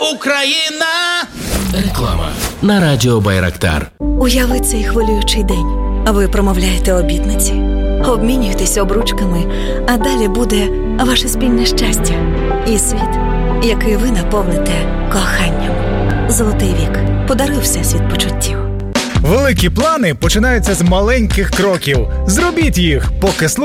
Україна! Реклама на радіо Байрактар. Уяви цей хвилюючий день. Ви промовляєте обітниці, обмінюєтеся обручками, а далі буде ваше спільне щастя і світ, який ви наповните коханням. Золотий вік. Подаруй всесвіт почуттів. Великі плани починаються з маленьких кроків. Зробіть їх, поки